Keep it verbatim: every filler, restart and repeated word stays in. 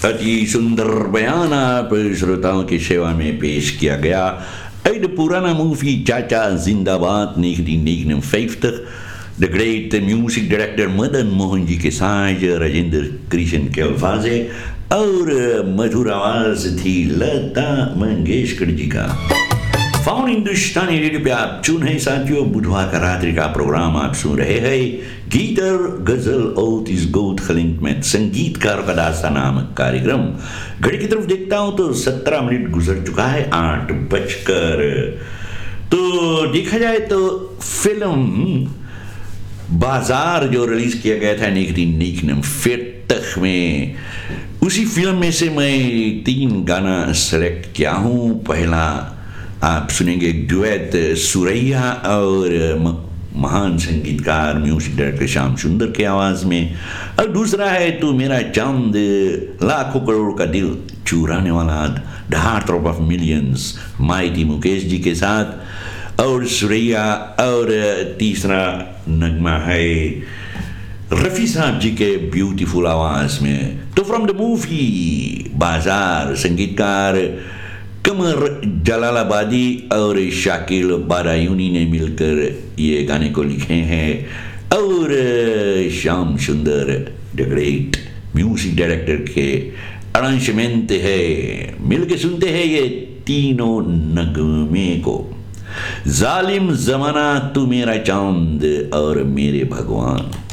अति सुंदर बयान आप श्रोताओं की सेवा में पेश किया गया uit de Purana movie Chacha Zindabad negentien negenenvijftig. De great music director Madan Mohanji के साथ राजेंद्र कृष्ण केलवाजे और मधुर आवाज थी लता मंगेशकर जी का। फाउन हिंदुस्तानी रेडियो पे आप चुन है साथियों, बुधवार का रात्रि का प्रोग्राम आप सुन रहे हैं गीतर गजल और इस गोद खलिंग में संगीतकार का दास्तान नामक कार्यक्रम। घड़ी की तरफ देखता हूं तो सत्रह मिनट गुजर चुका है आठ बजकर। तो देखा जाए तो फिल्म बाजार जो रिलीज किया गया था निकटीन निकनम फिर में, उसी फिल्म में से मैं तीन गाना सेलेक्ट किया हूं। पहला आप सुनेंगे ड्यूएट सुरैया और महान संगीतकार म्यूजिक डायरेक्टर श्याम सुंदर के आवाज में, और दूसरा है तू मेरा चांद लाखों करोड़ का दिल चुराने वाला the heart of millions mighty Mukesh ji के साथ, और सुरैया, और तीसरा नगमा है रफी साहब जी के ब्यूटीफुल आवाज में। तो फ्रॉम द मूवी बाजार संगीतकार कमर जलालाबादी और शाकिल बारायूनी ने मिलकर ये गाने को लिखे हैं, और श्याम सुंदर द ग्रेट म्यूजिक डायरेक्टर के अरेंजमेंट है। मिलके सुनते हैं ये तीनों नगमे को। जालिम जमाना तू मेरा चांद और मेरे भगवान।